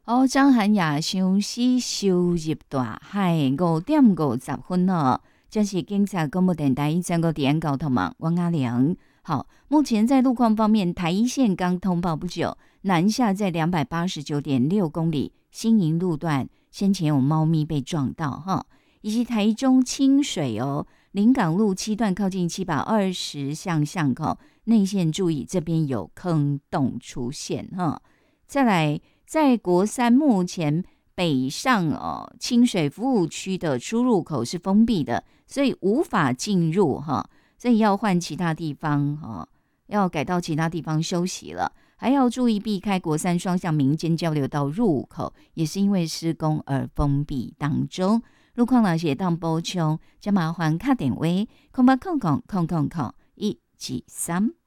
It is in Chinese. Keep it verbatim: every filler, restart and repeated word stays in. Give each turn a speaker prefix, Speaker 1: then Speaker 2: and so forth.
Speaker 1: 哦，张涵雅相思收入大海，五点五十分哦。这是警察广播电台一整个点交通网，王阿良。好，目前在路况方面，台一线刚通报不久，南下在两百八十九点六公里，新营路段先前有猫咪被撞到哈，以及台中清水哦，临港路七段靠近七百二十巷巷口内线注意，这边有坑洞出现哈。再来。在国三目前北上哦清水服务区的出入口是封闭的，所以无法进入哈，所以要换其他地方哈，要改到其他地方休息了。还要注意避开国三双向民间交流道入口，也是因为施工而封闭当中。路况哪些当补充，就麻烦打电话空八空空空空空一几三。